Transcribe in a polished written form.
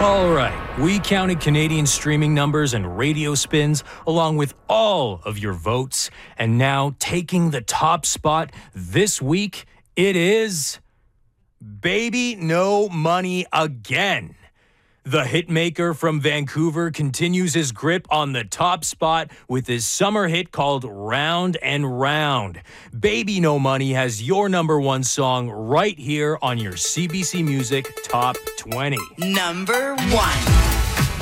All right, we counted Canadian streaming numbers and radio spins along with all of your votes. And now taking the top spot this week, it is Baby No Money again. The hitmaker from Vancouver continues his grip on the top spot with his summer hit called Round and Round. Baby No Money has your number one song right here on your CBC Music Top 20. Number 1.